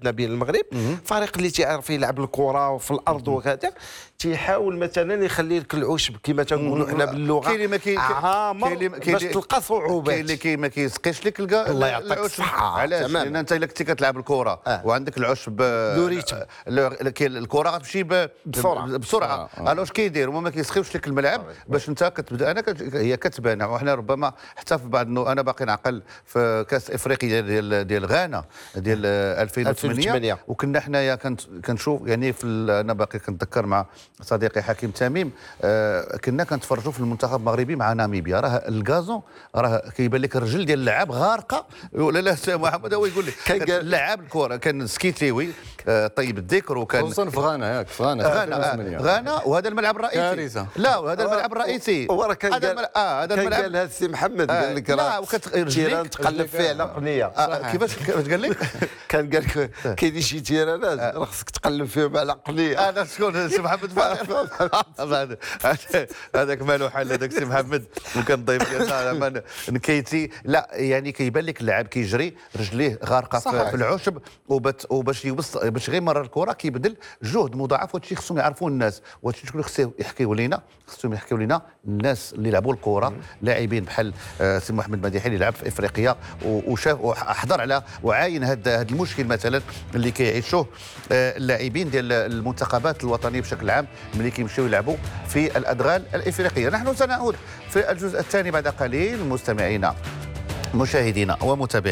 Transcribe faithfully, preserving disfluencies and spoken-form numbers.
بيناتنا بين المغرب. فريق اللي تيعرف يلعب الكره في الارض وكذا تيحاول مثلا يخلي لك العشب كما تنقولوا حنا باللغه كاين اللي ما كي عامر باش تلقى صعوبات. كاين اللي كي ما كيسقيش لك الكا الله يعطيك الصحه. علاش؟ لان انت الا كنتي كتلعب الكره آه. وعندك العشب ذو ريتم. الكره غتمشي بسرعه بسرعه. الوغ واش كيدير هما ما كيسخيوش لك الملعب باش انت كتبدا. انا كت... هي كتبان وحنا ربما حتى في بعض انه انا باقي نعقل في كاس افريقيا ديال ديال غانا ديال ألفين وثمانية وكنا حنايا كنت كنشوف يعني في انا باقي كنتذكر مع صديقي حكيم تميم آه كنا كنتفرجوا في المنتخب المغربي مع ناميبيا. راه الكازون راه كيبان لك الرجل ديال اللاعب غارقه ولا لا. محمد هو يقول لك اللاعب الكره كان سكيتيوي آه طيب الذكر وكان خصوصا في غانا ياك في غانا غانا غانا وهذا الملعب الرئيسي كارثه. لا وهذا الملعب الرئيسي هو كان هذا الملعب اه هذا الملعب قال هذا السي محمد قال لك راه تيران تقلب فيه على قنيه. كيفاش كيفاش قال لك؟ كان قال لك كاينين شي تيرانات راه خصك تقلب فيهم على قنيه. هذا شكون سي محمد فهد هذاك مالو حل هذاك سي محمد وكان ضيف ديالنا نكيتي. لا يعني كيبان لك اللاعب كيجري رجليه غارقه في العشب وباش يوصل باش غير مرر الكره كيبذل جهد مضاعف. وهادشي خصهم يعرفوه الناس وهادشي شكون خصهم يحكيو لينا خصهم يحكيو لينا الناس اللي لعبوا الكره لاعبين بحال سي محمد مديحي اللي لعب في افريقيا وشاف وحضر على وعاين هذا هذا المشكل مثلا اللي كيعيشوه اللاعبين ديال المنتخبات الوطنيه بشكل عام ملي كيمشيو يلعبوا في الادغال الافريقيه. نحن سنعود في الجزء الثاني بعد قليل مستمعينا مشاهدينا ومتابعينا.